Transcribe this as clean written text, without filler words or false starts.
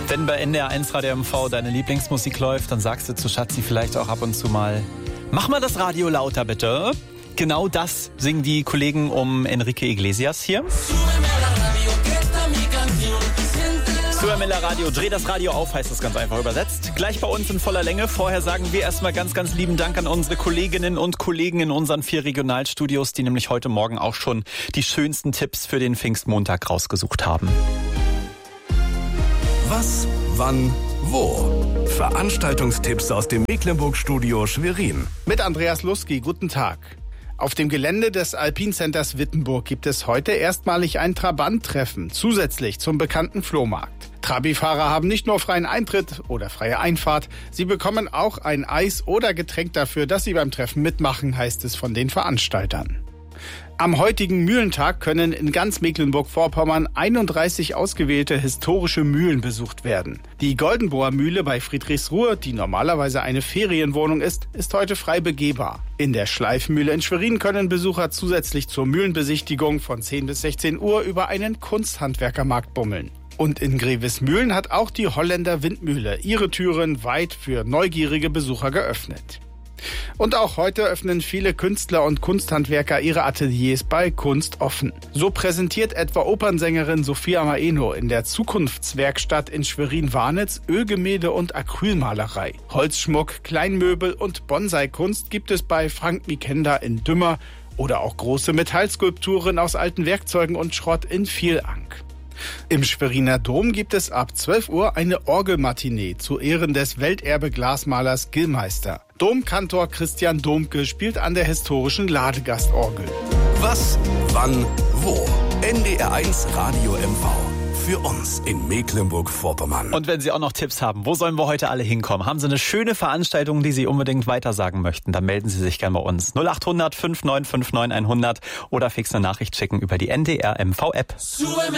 Wenn bei NDR1 Radio MV deine Lieblingsmusik läuft, dann sagst du zu Schatzi vielleicht auch ab und zu mal, mach mal das Radio lauter bitte. Genau das singen die Kollegen um Enrique Iglesias hier. Suemela Radio, dreh das Radio auf, heißt das ganz einfach übersetzt. Gleich bei uns in voller Länge. Vorher sagen wir erstmal ganz, ganz lieben Dank an unsere Kolleginnen und Kollegen in unseren 4 Regionalstudios, die nämlich heute Morgen auch schon die schönsten Tipps für den Pfingstmontag rausgesucht haben. Was, wann, wo? Veranstaltungstipps aus dem Mecklenburg-Studio Schwerin. Mit Andreas Luski, guten Tag. Auf dem Gelände des Alpine Centers Wittenburg gibt es heute erstmalig ein Trabant-Treffen, zusätzlich zum bekannten Flohmarkt. Trabi-Fahrer haben nicht nur freien Eintritt oder freie Einfahrt, sie bekommen auch ein Eis oder Getränk dafür, dass sie beim Treffen mitmachen, heißt es von den Veranstaltern. Am heutigen Mühlentag können in ganz Mecklenburg-Vorpommern 31 ausgewählte historische Mühlen besucht werden. Die Goldenboer Mühle bei Friedrichsruhe, die normalerweise eine Ferienwohnung ist heute frei begehbar. In der Schleifmühle in Schwerin können Besucher zusätzlich zur Mühlenbesichtigung von 10 bis 16 Uhr über einen Kunsthandwerkermarkt bummeln. Und in Grevesmühlen hat auch die Holländer Windmühle ihre Türen weit für neugierige Besucher geöffnet. Und auch heute öffnen viele Künstler und Kunsthandwerker ihre Ateliers bei Kunst offen. So präsentiert etwa Opernsängerin Sophia Maeno in der Zukunftswerkstatt in Schwerin-Warnitz Ölgemälde und Acrylmalerei. Holzschmuck, Kleinmöbel und Bonsai-Kunst gibt es bei Frank Mikenda in Dümmer oder auch große Metallskulpturen aus alten Werkzeugen und Schrott in Vielank. Im Schweriner Dom gibt es ab 12 Uhr eine Orgelmatinee zu Ehren des Welterbe-Glasmalers Gillmeister. Domkantor Christian Domke spielt an der historischen Ladegastorgel. Was, wann, wo? NDR1 Radio MV. Für uns in Mecklenburg-Vorpommern. Und wenn Sie auch noch Tipps haben, wo sollen wir heute alle hinkommen? Haben Sie eine schöne Veranstaltung, die Sie unbedingt weitersagen möchten? Dann melden Sie sich gerne bei uns. 0800 5959 100 oder fix eine Nachricht schicken über die NDR MV App.